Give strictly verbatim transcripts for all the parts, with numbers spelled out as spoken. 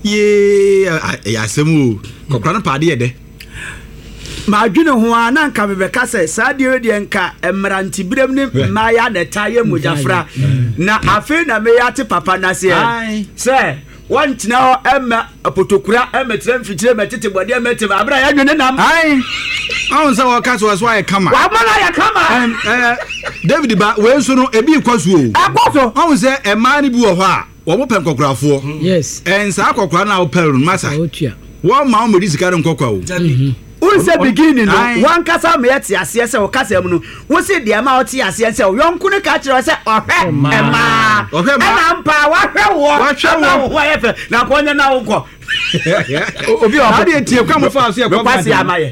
ye ya semu kokra no paade ye de ma adwene ho ana nka bebeka se saade de nka emranti brem ne ma ya de taye mojafra na afi na me ya te papa na se se want now emma apotokura emma tram fitire metete bode emete abra ya dwene nam ai awon se wo ka so so ya kama wa mana ya kama eh David ba we nso no ebi kwaso akwaso awon se e ma ni bi wo ho a wo mo pen kokorafo yes en sa kokora na wo pen masa wo ma wo medi sika nkokwa wo unse beginning no wan kasa me yete ase se o kasa mu no wo se de ma o ti ase se o yonku ne ka kire se ohwe ema ohwe ma na mpa wa hwe wo wa hwe wo ye fe na konya na wo ko obi o de tie kwa mo fa so ye kwa pasi amaye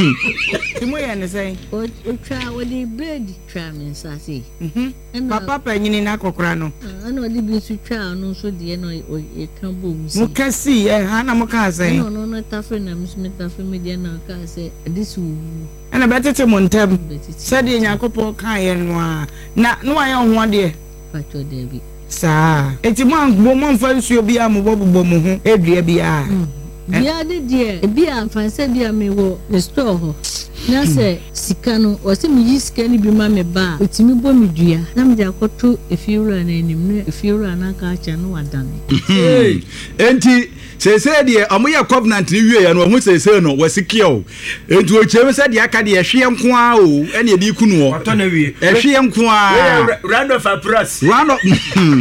timo ye ne sei o twa wo di bread twa me nsase mhm papa panyini na kokora no ana o di bi su twa no so de no e kan bo mu si mu kasi e ha na mo ka sei no no na tafe na mi tafe me de na ka sei this wu ana betete mo ntam se de nyakopo kan ye no a na no aye ho de pacho de bi sa eti mo angbo mo mfa nsuo bia mo bobo mo ho edua bia bia de de bia mfanse bia me wo the store ho na se sika no o se mi yiska ni bi ma me ba otimi bo mi dua na me akoto efiura na enim na efiura na ka acha no wadane eh enti se se de amoya covenant ni wie ya no ho se se no wasikio enti o chem se de aka de ehwe nko a o ene edi ku no oto na wie ehwe nko a round of applause round of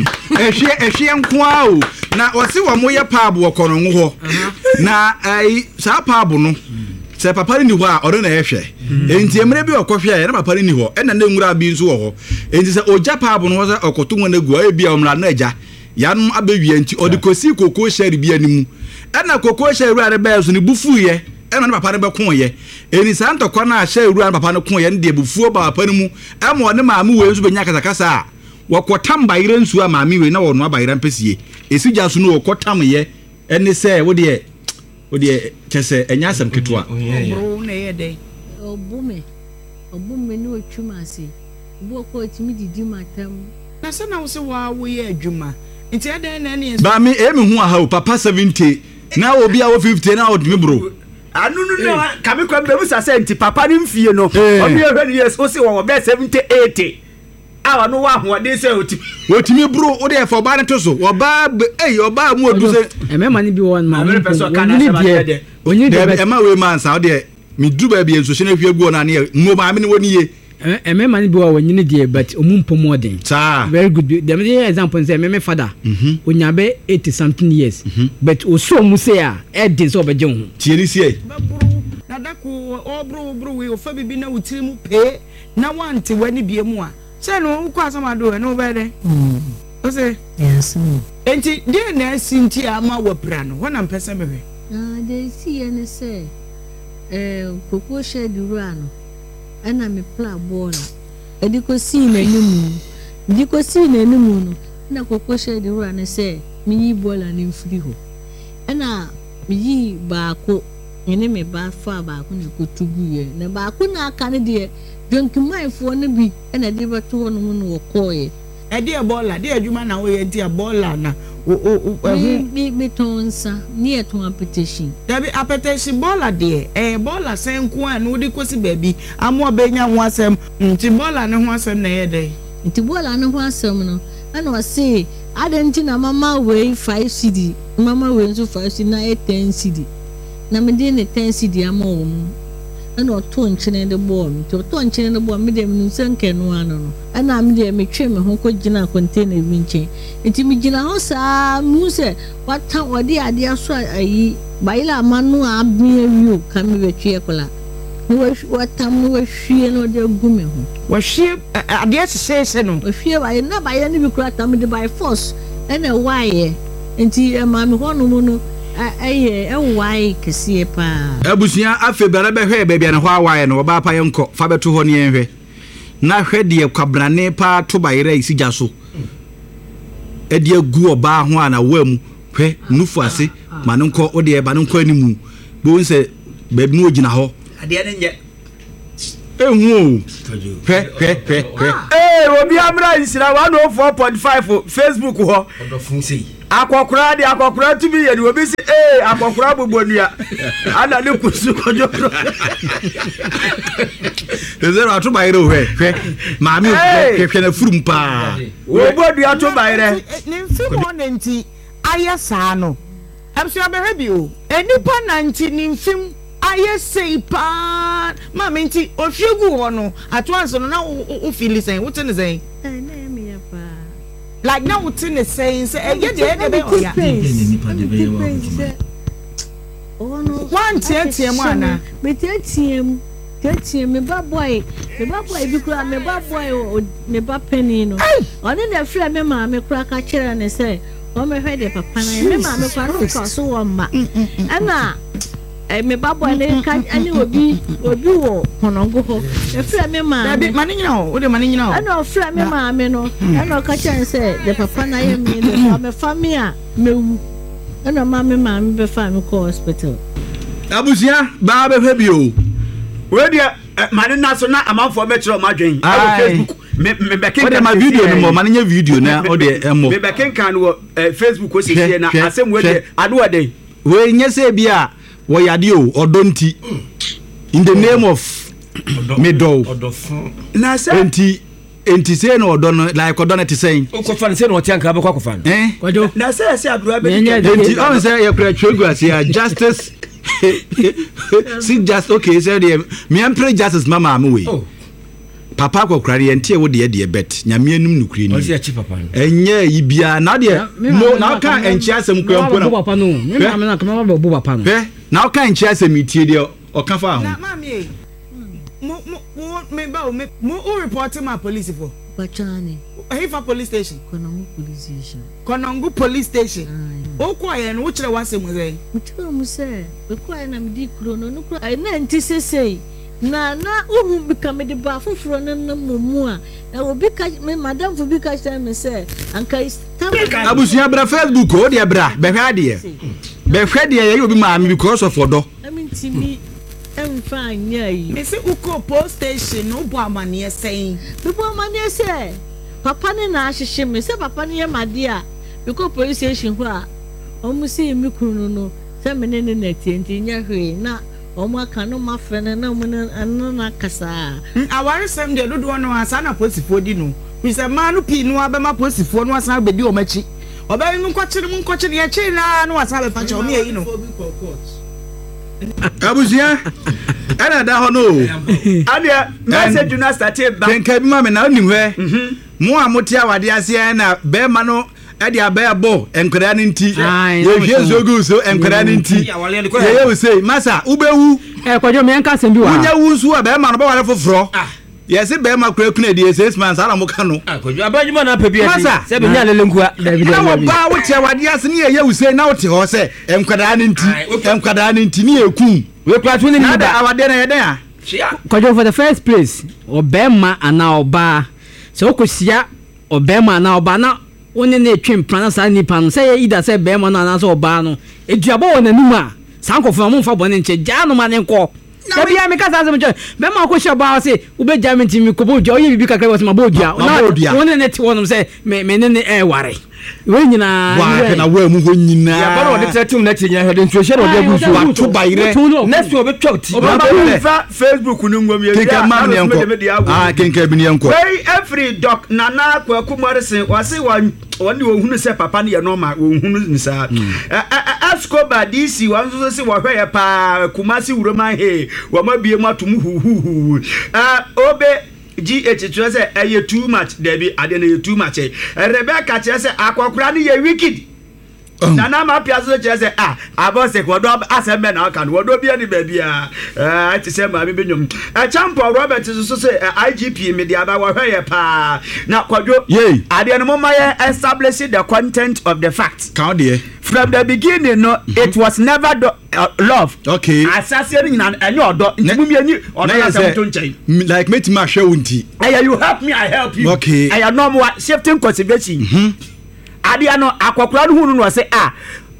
ehwe ehwe nko a o na o se wo moya paabo okono ngo ho na ai sa paabo no se papa ni ho a oro na ehwe enti emre bi okohwe na papa ni ho ena na nwura bi nso ho enti se oja paabo no ho se okoto ngona gu a bia omra na aja yanum abewie enti odikosi koko share bi animu ena koko share ru are ba so ni bufu ye ena na papa ne be kon ye eni sa ntokwa na share ru are papa ne kon ye ne bufu ba papa ne mu emo ne maami we nso benya kasakasa a wokotam bayire nsu a maami we na wono abayira mpecie esija so no wokotam ye ene se wo de wo de kese enya asem ketwa bro na ye de obume obume ni otwuma ase bo ko timi didi matam na se na wo se wa wo ye adwuma nti adan na ne ba mi emi hu aha papa seventy na obi a wo fifty na odimi bro anu nu no kame kwa mbe musa se nti papa ni mfie no obi e hwani yes o se wo be seventy eighty awa no wa ho de se otimi otimi bro o de for ba ne to so wo ba eh oba mu odu se emema ni bi won ma ni person kana se ba de onyi de e ma we man sa o de mi du ba bi enso hye na hwe gu na ne ngo ma me ne woni ye emema ni bi wa wonyi de but omumpo modern very good dem the example say me father onyabe eighty something years but oso mu say a e de so obeje ho tie ni sie na dako obro bro we ofa bibi na wutiri mu pe na wante wani bie mu a se no ukwa asamado e no be de o se yes enti de na sinti ama wapra no wona mpese mehwe ah de si ene se eh koko shade ruano ana me pla bola ediko si na nimu ediko si na nimu no na koko shade ruano se mi yi bola ni mfiri ho ana mi yi baako ene me ba fa baako na kotugu ye na baako na aka ne de jonkimanfo ne bi ana de bato ho no mu no koye e de bola de adwuma na wo ye de bola na o o mi mi tonsa ni eton appetition dabi appetition bola de eh bola senku an wo de kosi baby amo benya ho asem nti bola ne ho asem na ye de nti bola ne ho asem no ana o se adenti na mama we five C D mama we nso five C D na ten C D na me de ne ten C D ama wo mu ana o to nchene de ball to to nchene de ball me de me nsenke no ano no ana me de me twe me ho ko gina container bi nche nti me gina ho sa mu se wata wodi ade aso ayi baila manu abie wiu ka me betwe kola no wata mu hwie no de gume ho wa hwie ade se se no hwie ba na ba ye ne bi kura ta me de by force ana why nti ma me ho no mu no aye e why kese pa abusuya afe bere be hwe be bia ne ho awaye no ba pa yenko fa beto ho ne yenhwe na hwe de kwabrane pa to bayira isija so e de agu oba ho ana wam hwe nufu ase ma ne nko o de ba ne nko animu bo nse ba bi no ogina ho ade ne nye ehu hwe hwe hwe eh obi amra isira one oh four point five Facebook ho odofun sei akokora de akokora tumi ye de obi si eh akokora bobonua ana ne kusu kojo Ezero atu bayire hwe hwe maami hwe hwe na furum pa wo bodua to bayire ne mfim ho nenti aya saa no amso abehwe bi o enipa nanti ne mfim aya sei pa ma menti ofiegu ho no atoanso no na o feel sen wo tene sen na me ya pa like now we tin the saying say eh ye dey dey o ya oh no one tie tie mu ana me tie tie mu tie tie me ba boy me ba boy bi kura me ba boy me ba penny no oni na frɛ me ma me kura ka kyerɛ ne sɛ o me hwɛ de papa na me ma me kura no ka so wo ma ana eh me ba boy ne ka ani obi obi wo honongo ho e frɛ me ma me ma ne nyina ho o de ma ne nyina ho ana o frɛ me ma me no ana o ka kyerɛ sɛ de papa na ye me de me family a mewu ana ma me ma me be fa me ko hospital abusia ba be hwe bi o we dia ma ne na so na amanfo me kyerɛ ma dwen á Facebook me me be ken kan ma video no mo ma ne nya video na o de emo me be ken kan wo Facebook ko sisi na asem we de ado ade we nya se bi a wo yade o odonti in the name of medo odofo na se enti enti se no odon like odon ti sen ko fan se no tianka be kwa ko fan eh kwajo na se se abura be enti on say you kra twegu asia justice see just okay say the me am pray justice mama am we papa ko kra ye enti e wo de de bet nyame anum nukuri ni o se chi papa no enye yibia na de no na ka enchi asem ko mpo na papa no me ma me na kama ba bo papa no he na ka enchi asem itie de o ka fa ho na mami mo mo me ba o me mo o report my police for bachani Hifa police station Konongo police station Konongo police station o kwa ye no wo kire wasem ze mo kire mo se be kwa na me di kuro no no kuro na nti sesei na na uhu bika me de ba foforo no no mumu a e obi ka me madam fo bi ka tell me say anka is abusia bra Facebook o de bra be hwa de be hwa de ye obi ma me because of odo I mean timi em fa nya yi me se uko police station no bo amane sen be bo amane say papa ne na ahihye me say papa ne ye made a uko police station ho a omu se mi kunu no say me ne ne na tienti nya hwe na omu aka no ma frene na omu na na kasa aware sem de dodo no asa na posifo di no we say ma no pi no abema posifo no asa be di o machi oba mi nkɔkyere mu nkɔkyere ye chi na no asa be facha o me yi no abusia ana da ho no ade message na start ba kenka bi ma me na onim hwe mo a motia wade ase na be ma no ade abebo enkra ne nti ye hwe zogu so enkra ne nti ye ye we say masa ubewu eh kwajo me enka sem bi wa unya wu so be ma no ba wale foforo yes be ma kura kuna die six months ala mo ka no kwajo abajuma na pa bi ati se be nya lele nkua david na ba wotia wade ase ne ye ye we say na wote ho se enkra ne nti enkra ne nti ne ekun we kura tuni ni da awade na ye den a kwajo for the first place obema ana oba so okosia obema ana oba na woni na etwe mpana sa nipa no say ida say bema na na so oba no eduabo wona num a sankofo mo mfa bone nche ja no ma ne nko da bia me kasa asem che bema ko shaba say ube jamenti mi ko bodua oye bibi kakra was ma bodua woni na ti wonum say me me ne e ware we nyina wa na wa mu ho nyina ya baro de tetum na tinya hede nso hede ode gusu wa to bayire next we be twot oba Facebook nu ngom ye kenka ma ne enko ah kenka bi ne enko wey every doc nana kwaku morrison wase woni ohunu se papa ne ye normal ohunu nsa Escobar D C wanzo se wo hwe ye pa Kumasi Wuroman he wo ma bie mu atum hu ah obe G H two say eh too much there be ade na too much eh Rebecca che say akokura ne ye wicked nana ma pia so che say ah abose ko do asembe na aka no do bia ni ba bia eh ti say ma me benyom eh champion Robert so say I G P me dia ba wo hwe ye pa na kwadwo ade no mama ye establish the content of the fact count there from the beginning no it was never do, uh, love okay assassin na enye odo ntimi enyi odo na se to nchen like make ma hwe wonti eh you help me I help you okay eh no more shifting conservation mhm ade ano akokora no hunu no say ah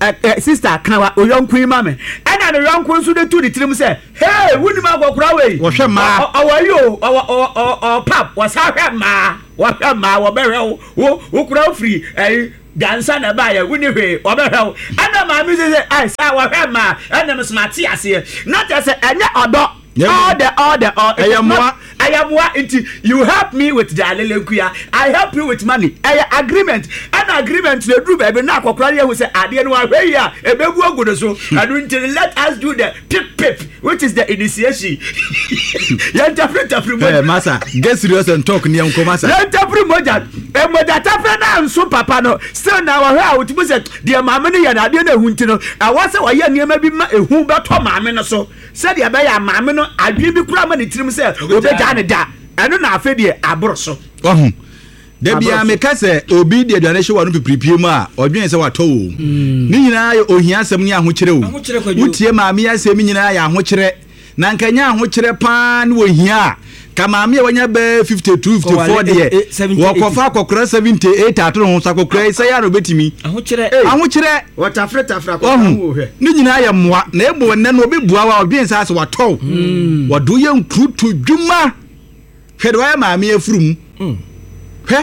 sister kana oyonku ma me ena no yonku nso de tu di tirim say hey wuni ma akokora we wo hwe ma awayi o o pap wo sa hwe ma wo hwe ma wo bewe wo wo kura free eh dansa na ba ya wuni hwe obehwe ana ma mi say ai sa wa hwe ma ana me smart ase not just enya odo all the all the all ayamwa ayamwa into you help me with the alelekuya I help you with money ay agreement an agreement the do baby na akokora ye hu say ade no ahwe ya ebegu ogudo so and until let us do the pip pip which is the initiation you interpret interpret eh massa get serious and talk ni enko massa you interpret moja e moja tafre na nso papa no still na wa hwe awuti say the mama no ya na ade na hu ntino awase wa ye niema bi ma ehu beto mama no so say the be ya mama no adwe bi kura ma ne tirim say obeja ne da eno na afa die aboro so ohun da bia me ka say obi de aduane hye wanu pipiripie mu a odwen say wato wo ni nyina ye ohia asem ni ahokere wo utie maame ya asem nyina ya ahokere na nkanya ahokere pa ni ohia ka maame ya wanya be fifty-two fifty-four de wo kofa akokora seventy-eight atoro ho sakokora say ya no betimi ahokere ahokere watafre tafra ko wo hwe ni nyina ya moa na ebo ne no obi bua wa odwen say wato wado ye nkrutu dwuma hwede wa maame afurum hwe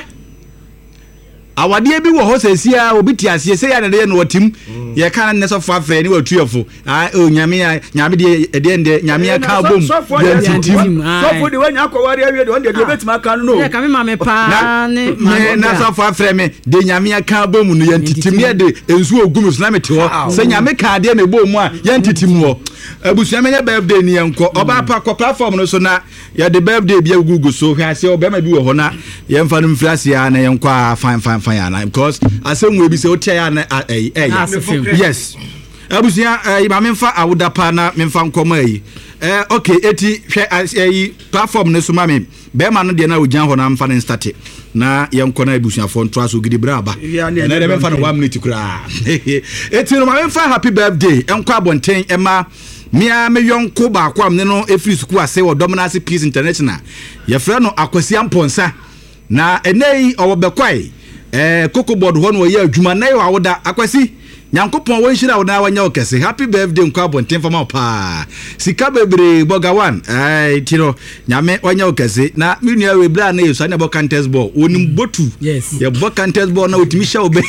awade bi wo ho sesia obi ti ase se ya ne no watim ye kan ne so fa fa ni watuefo ah o nyame ya nyame de de de nyame ya ka bom so for the when akowari awie de on de betima kan no ya kame maame pa ne na so fa fa me de nyame ya ka bom no ye ntitim ye de ensu ogum so na mete ho se nyame ka de ne bom a ye ntitim ho abusu amenye birthday ni enko oba pa ko platform no so na ye de birthday bia gugu so hwe ase obema bi wo ho na ye mfa no mfrase ya na ye enko fine fine fine ya because asemwe bi se o tia ya na eh eh yes abusia eh ma memfa awuda pa na memfa nkoma yi eh okay eti hwe eh platform ne so ma me be ma no de na ojan ho na mfa ne start na ye nkona abusia fo ntwa so gidi braba na de memfa no one minute kura eti no ma memfa happy birthday enko abonten ema mia me yonko ba kwa me no efri school ase wo Dominance Peace International ye fra no akwasi amponsa na enei owobekwai eh koko board ho no ye adwuma na ye awoda akwasi nyankopon won hira wona wanya okese happy birthday nko abonten fama pa sika bebre boga one eh tiro nyame wanya okese na minu awe bra na yeso na bo contest ball onim botu yes ye bo contest ball na otimi sha obe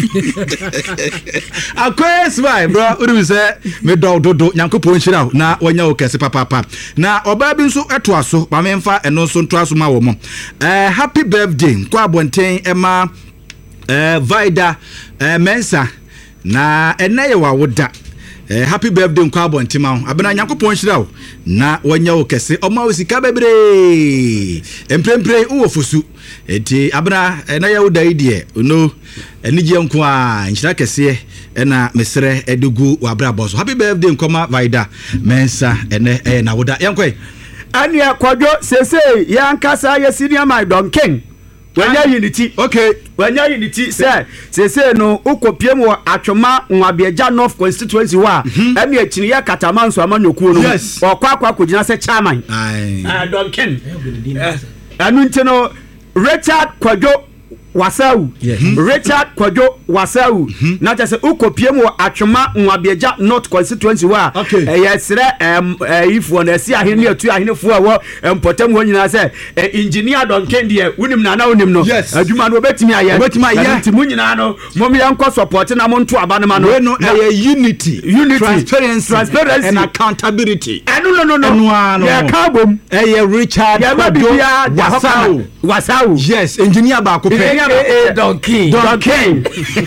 akwes bye bro uru se me do do nyankopon hira na wanya okese papa papa na oba bi nso eto aso ba memfa eno nso nto aso ma wo mo eh happy birthday nko abonten ema eh Vida eh Mensa na enaye wa woda eh happy birthday nko abontima abena nyankopon hira wo na wanya wo kese oma wo sika bebre emprempre wo fosu eti abena enaye wo dai die no enije nko a nhira kese ena mesre edugu wa bra boso happy birthday nko ma Vida Mensa ene eh na woda yankwe ani akwadwo sese yankasa ye senior my Don King wanya unity okay wanya unity say say say no ukopiem wo atwoma nwabeja North constituency wa emi akini ya katamanso amanyokuo no okwa akwa kugina se chairman ah Don Ken anu ntino Richard Kwadwo Wasau yes. Richard Kwadwo Wasau mm-hmm. na tase ukopiem wo atwoma nwabeja North constituency wa okay. eh yesre em ifo na esi ahene atu ahene fo awo empotem ho nyina se eh, engineer Don Ken die unim na na unim no yes. adwuma no betimi aye betimi aye nti munyina no mom yanko support na mo nto aba no we no eh unity unity transparency transparency and accountability anu no no no ya kabom eh Richard Kwadwo Wasau Wasau yes engineer ba ko pe eh Don King Don King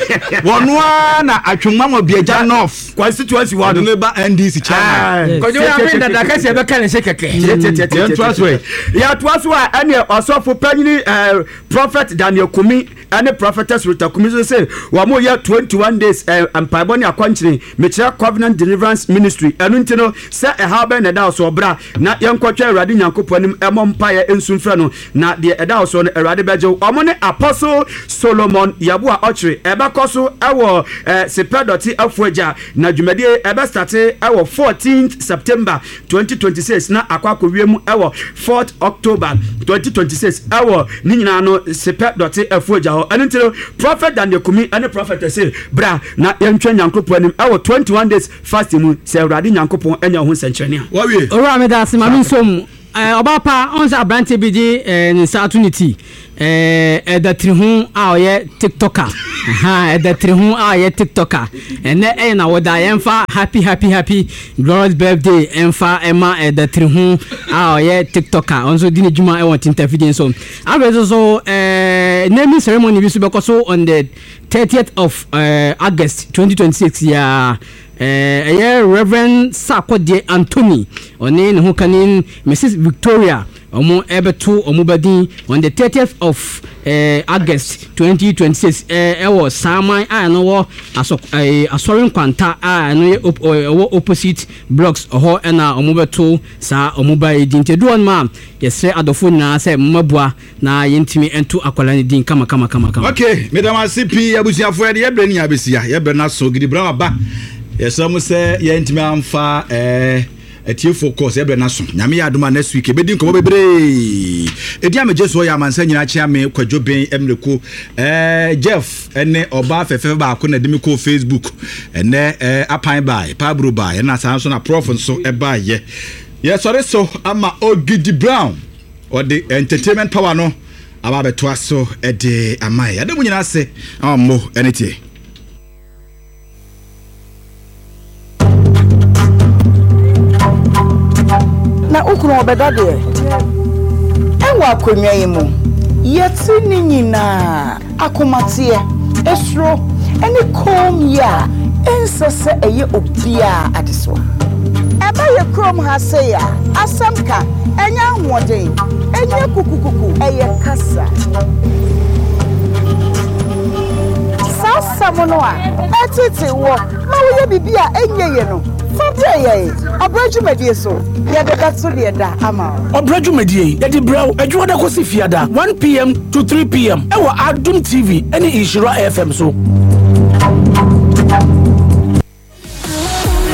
wonwa na atwoma mo Bieja North constituency wa no ba N D C chairman kojo ya be dada ka se be kan se keke ya twaswe ya twaswe ane osofo panyini prophet Daniel Kumi ane prophetess Rita Kumi so say wa mo ya twenty-one days ampaboni akwanchire mechira covenant deliverance ministry anu ntino se e ha be na da so bra na yenkotwa Awurade Nyankopɔnim emo mpaye ensumfra no na de eda so no Awurade beje omo ne apostle Solomon Yabua Ochre eba koso ewo sepedoti afuaja na dwumade eba start ewo fourteenth September twenty twenty-six na akwako wiem ewo fourth October twenty twenty-six ewo ni nyina no sepedoti afuaja ho anintiro prophet Daniel Kumi and prophet say bra na yentwa Nyankopɔn anim ewo twenty-one days fasting mu se Awurade Nyankopɔn enya ho senkyerene wawie ora me da se ma mi som ọba pa on sa brand bi di ne sa opportunity eh eda trihu a oye tiktoker ha eda trihu a oye tiktoker ene e na woda yemfa happy happy happy glorious birthday emfa ema eda trihu a oye tiktoker onso di ne juma e want interview so abezo so eh naming ceremony bi so be so on the thirtieth of uh, August twenty twenty-six ya eh yeah, Reverend Sakwode Anthony oni ne ho kanin Missus Victoria omo ebeto omo badin on the thirtieth of uh, August twenty twenty-six eh e was Saman a no wo aso asorin kwanta a no op, op, opposite blocks oho na omo beto sa omo ba edinte do on ma yesre adofo na se mabua na yentimi ento akwala ne din kama kama kama kama. Okay, madam asipi abusiafo ya de brani abesia ye brana so gidi brama ba yesam se yentimi amfa eh etie focus e brana so nyame ya adoma next week ebedi nkomo bebre edi amejeso ya mansa nyina chia me kwadwoben emreko eh Jeff ene oba fefe ba ko na demi ko Facebook ene eh apan bai pabro bai na san so na prof so e ba ye yes sorry so ama Ogidi Brown or the entertainment power no aba beto aso e de amai ade mu nyina se ammo enete na ukuru obeda de enwa akonwa yimu yeti ni nyina akomatie esro eni kom ya ensese eye obia adeso eba ye krom ha se ya asamka enya ahoden enya kukukuku eye kasa sasa mono a etete wo ma wo ye bibia enye ye no Fabia, Obrajumedie so. Ya de that so de da ama. Obrajumedie, ya di brow, adwo da kosi fiada one p m to three p m. Ewa Adum T V, any Ishira F M so.